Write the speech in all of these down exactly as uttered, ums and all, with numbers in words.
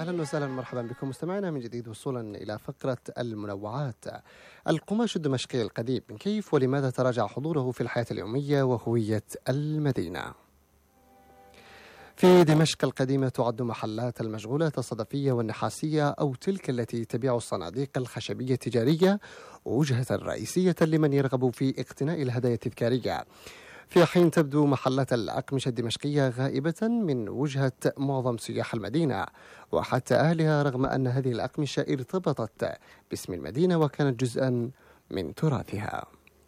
أهلا وسهلا مرحبا بكم مستمعينا من جديد، وصولا إلى فقرة المنوعات. القماش الدمشقي القديم، كيف ولماذا تراجع حضوره في الحياة اليومية وهوية المدينة؟ في دمشق القديمة تعد محلات المشغولات الصدفية والنحاسية أو تلك التي تبيع الصناديق الخشبية التجارية وجهة رئيسية لمن يرغب في اقتناء الهدايا التذكارية، في حين تبدو محلات الأقمشة الدمشقية غائبة من وجهة معظم سياح المدينة وحتى أهلها، رغم أن هذه الأقمشة ارتبطت باسم المدينة وكانت جزءا من تراثها.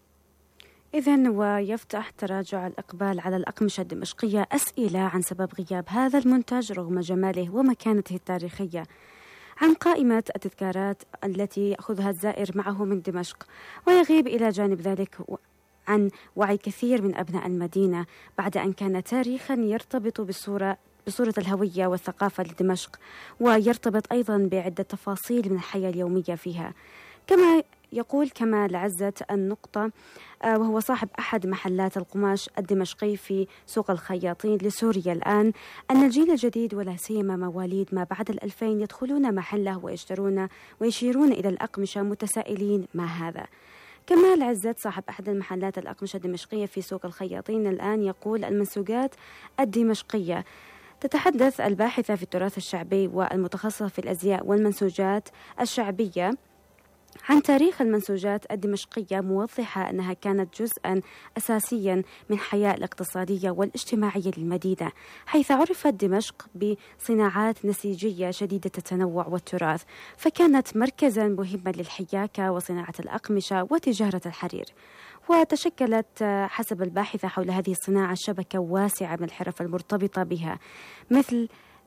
إذن ويفتح تراجع الإقبال على الأقمشة الدمشقية أسئلة عن سبب غياب هذا المنتج رغم جماله ومكانته التاريخية عن قائمة التذكارات التي يأخذها الزائر معه من دمشق، ويغيب إلى جانب ذلك عن وعي كثير من أبناء المدينة بعد أن كان تاريخا يرتبط بالصورة بصورة الهوية والثقافة لدمشق، ويرتبط أيضا بعدة تفاصيل من الحياة اليومية فيها. كما يقول كمال عزت النقطة وهو صاحب أحد محلات القماش الدمشقي في سوق الخياطين لسوريا الآن، أن الجيل الجديد ولا سيما مواليد ما بعد الألفين يدخلون محله ويشترون ويشيرون إلى الأقمشة متسائلين ما هذا. كمال عزت صاحب أحد المحلات الأقمشة الدمشقية في سوق الخياطين الآن يقول: المنسوجات الدمشقية تتحدث الباحثة في التراث الشعبي والمتخصصة في الأزياء والمنسوجات الشعبية عن تاريخ المنسوجات الدمشقية، موضحة أنها كانت جزءا أساسيا من الحياة الاقتصادية والاجتماعية للمدينة، حيث عرفت دمشق بصناعات نسيجية شديدة التنوع والتراث، فكانت مركزا مهما للحياكة وصناعة الأقمشة وتجارة الحرير. وتشكلت حسب الباحثة حول هذه الصناعة شبكة واسعة من الحرف المرتبطة بها مثل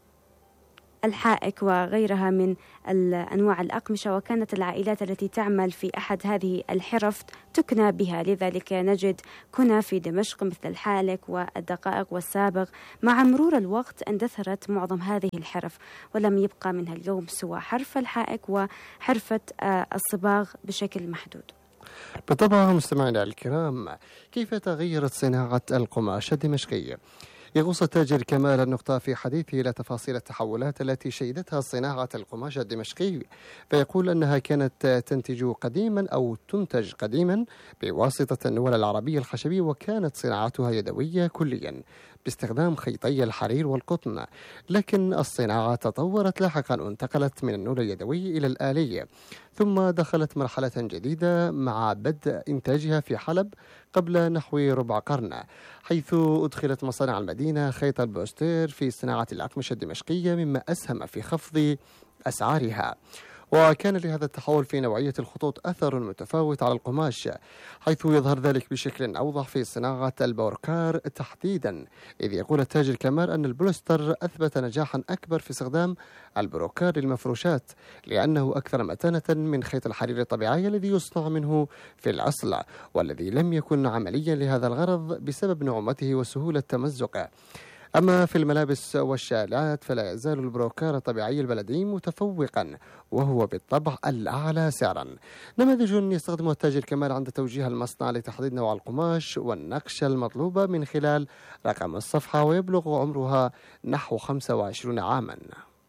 الحائك وغيرها من أنواع الأقمشة، وكانت العائلات التي تعمل في أحد هذه الحرف تكنى بها، لذلك نجد كنى في دمشق مثل الحالك والدقائق والسابغ. مع مرور الوقت اندثرت معظم هذه الحرف ولم يبقى منها اليوم سوى حرف الحائك وحرفة الصباغ بشكل محدود. بالطبع مستمعينا الكرام، كيف تغيرت صناعة القماش الدمشقي؟ يغوص التاجر كمال النقطة في حديثه إلى تفاصيل التحولات التي شهدتها صناعة القماش الدمشقي، فيقول أنها كانت تنتج قديما أو تنتج قديما بواسطة النولة العربية الخشبية، وكانت صناعتها يدوية كليا باستخدام خيطي الحرير والقطن، لكن الصناعة تطورت لاحقا وانتقلت من النول اليدوي إلى الآلية، ثم دخلت مرحلة جديدة مع بدء إنتاجها في حلب قبل نحو ربع قرن، حيث أدخلت مصانع المدينة خيط البوستير في صناعة الأقمشة الدمشقية، مما أسهم في خفض أسعارها. وكان لهذا التحول في نوعية الخطوط أثر متفاوت على القماش، حيث يظهر ذلك بشكل أوضح في صناعة البوركار تحديدا، إذ يقول التاجر كمال أن البولستر أثبت نجاحا أكبر في استخدام البروكار للمفروشات، لأنه أكثر متانة من خيط الحرير الطبيعي الذي يصنع منه في الأصل، والذي لم يكن عمليا لهذا الغرض بسبب نعومته وسهولة تمزقه. أما في الملابس والشالات فلا يزال البروكار الطبيعي البلدي متفوقا، وهو بالطبع الأعلى سعرا. نماذج يستخدمها التاجر كمال عند توجيه المصنع لتحديد نوع القماش والنقشة المطلوبة من خلال رقم الصفحة، ويبلغ عمرها نحو خمسة وعشرين عاما.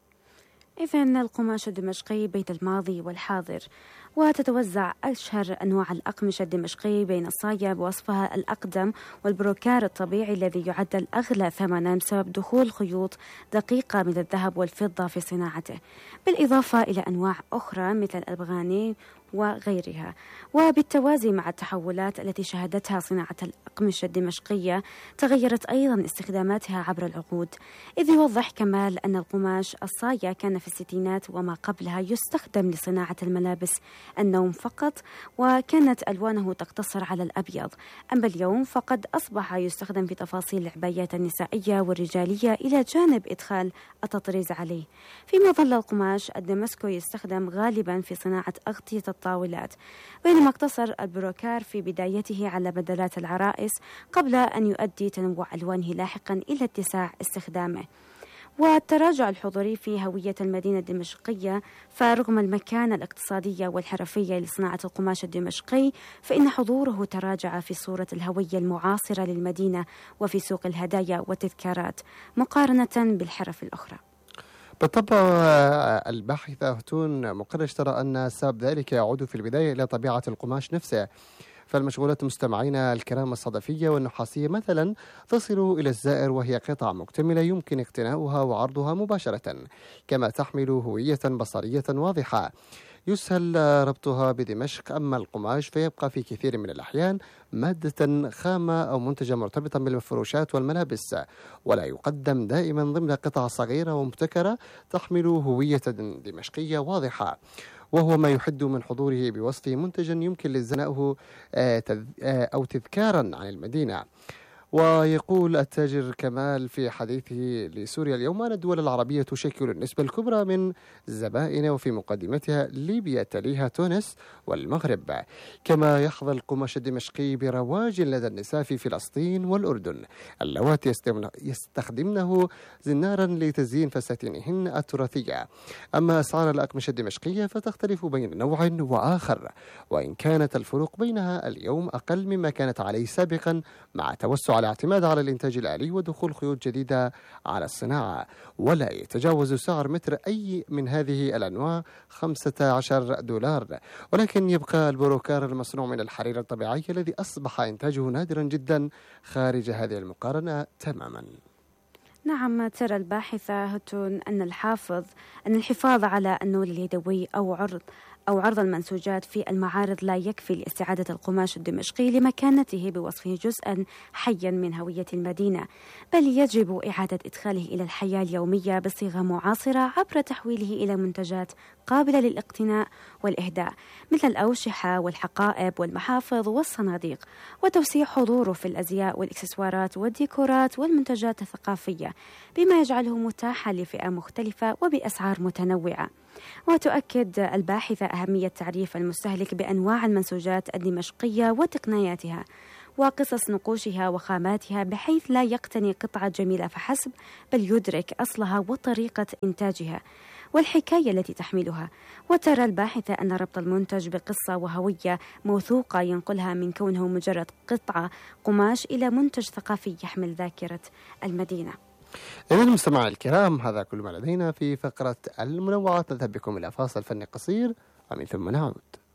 إذن القماش الدمشقي بين الماضي والحاضر، وتتوزع أشهر أنواع الأقمشة الدمشقي بين الصاية بوصفها الأقدم والبروكار الطبيعي الذي يعد الأغلى ثمنا بسبب دخول خيوط دقيقة من الذهب والفضة في صناعته، بالإضافة إلى أنواع أخرى مثل الأبغاني وغيرها. وبالتوازي مع التحولات التي شهدتها صناعة الأقمشة الدمشقية تغيرت أيضا استخداماتها عبر العقود، إذ يوضح كمال أن القماش الصاية كان في الستينات وما قبلها يستخدم لصناعة الملابس النوم فقط، وكانت ألوانه تقتصر على الأبيض، أما اليوم فقد أصبح يستخدم في تفاصيل العبايات النسائية والرجالية إلى جانب إدخال التطريز عليه، فيما ظل القماش الدمسكو يستخدم غالبا في صناعة أغطية الطاولات، بينما اقتصر البروكار في بدايته على بدلات العرائس قبل أن يؤدي تنوع ألوانه لاحقا إلى اتساع استخدامه. والتراجع الحضوري في هوية المدينة الدمشقية، فرغم المكانة الاقتصادية والحرفية لصناعة القماش الدمشقي، فإن حضوره تراجع في صورة الهوية المعاصرة للمدينة وفي سوق الهدايا والتذكارات مقارنة بالحرف الأخرى. بالطبع الباحثة هتون مقرش ترى أن سبب ذلك يعود في البداية إلى طبيعة القماش نفسه. فالمشغولات مستمعينا الكرام الصدفية والنحاسية مثلا تصل إلى الزائر وهي قطع مكتملة يمكن اقتناؤها وعرضها مباشرة، كما تحمل هوية بصرية واضحة يسهل ربطها بدمشق. أما القماش فيبقى في كثير من الأحيان مادة خامة أو منتجا مرتبطا بالمفروشات والملابس، ولا يقدم دائما ضمن قطع صغيرة ومبتكرة تحمل هوية دمشقية واضحة، وهو ما يحد من حضوره بوصفه منتجا يمكن لزنائه أو تذكارا عن المدينة. ويقول التاجر كمال في حديثه لسوريا اليوم أن الدول العربية تشكل النسبة الكبرى من زبائن، وفي مقدمتها ليبيا تليها تونس والمغرب. كما يحظى القماش الدمشقي برواج لدى النساء في فلسطين والأردن، اللواتي يستخدمنه زنارا لتزيين فساتينهن التراثية. أما أسعار الأقمشة الدمشقية فتختلف بين نوع وآخر، وإن كانت الفروق بينها اليوم أقل مما كانت عليه سابقا مع توسع الاعتماد على الإنتاج الآلي ودخول خيوط جديدة على الصناعة. ولا يتجاوز سعر متر أي من هذه الأنواع خمسة عشر دولار، ولكن يبقى البروكار المصنوع من الحرير الطبيعي الذي أصبح إنتاجه نادرا جدا خارج هذه المقارنة تماما. نعم، ترى الباحثة هتون أن الحافظ أن الحفاظ على النول اليدوي أو عرض أو عرض المنسوجات في المعارض لا يكفي لاستعادة القماش الدمشقي لمكانته بوصفه جزءا حيا من هوية المدينة، بل يجب إعادة إدخاله إلى الحياة اليومية بصيغة معاصرة عبر تحويله إلى منتجات قابلة للاقتناء والإهداء مثل الأوشحة والحقائب والمحافظ والصناديق، وتوسيع حضوره في الأزياء والإكسسوارات والديكورات والمنتجات الثقافية بما يجعله متاحا لفئة مختلفة وبأسعار متنوعة. وتؤكد الباحثة أهمية تعريف المستهلك بأنواع المنسوجات الدمشقية وتقنياتها وقصص نقوشها وخاماتها، بحيث لا يقتني قطعة جميلة فحسب، بل يدرك أصلها وطريقة إنتاجها والحكاية التي تحملها. وترى الباحثة أن ربط المنتج بقصة وهوية موثوقة ينقلها من كونه مجرد قطعة قماش إلى منتج ثقافي يحمل ذاكرة المدينة. إذا المستمعين الكرام، هذا كل ما لدينا في فقرة المنوعات. نذهب بكم إلى فاصل فني قصير ومن ثم نعود.